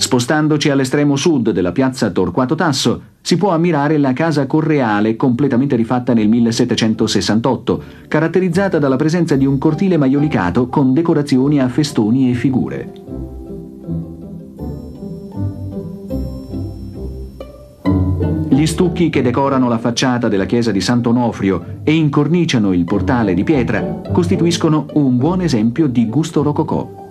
Spostandoci all'estremo sud della piazza Torquato Tasso, si può ammirare la Casa Correale, completamente rifatta nel 1768, caratterizzata dalla presenza di un cortile maiolicato con decorazioni a festoni e figure. Gli stucchi che decorano la facciata della chiesa di Sant'Onofrio e incorniciano il portale di pietra costituiscono un buon esempio di gusto rococò.